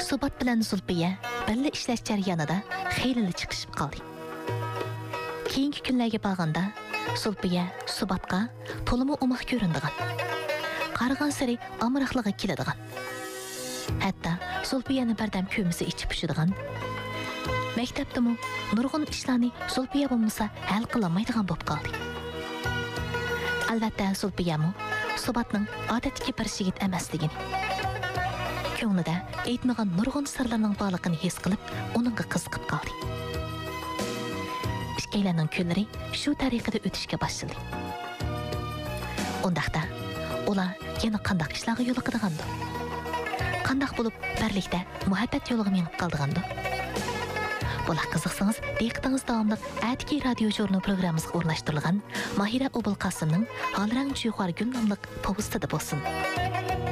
Subat bilan Zulfiya birga ishlash jarayonida xeyli chiqishib qoldi. Keyingi kunlarga borganda Zulfiya Subatga to'limi umoq ko'rindigan. Qaragan sari amriqliga keladigan. Hatto Zulfiyani bardam ko'misi ichib pishadigan. Maktabdami nurg'un ishlarni Zulfiya bo'lmasa hal qilolmaydigan bo'lib qoldi. Albatta Zulfiyamu Subatning odatdagi bir yigit emasligini, ko'nglida aytmagan nurg'un sirlarning borligini his qilib, uningga qiziqib qoldi. Ikkilarning kunlari shu tariqada o'tishga boshladi. Undaqda ular yana qanday ishlarga yo'l qo'ygandir? Qanday bo'lib birlikda muhabbat yo'liga menib qoldigandi? Bular qiziqsangiz, diqqatingiz davomli Atki radio jurnal programmasiga o'rnashtirilgan Mahira Obul Qasimning Halrang Chuxar Gul nomli povestida bo'lsin.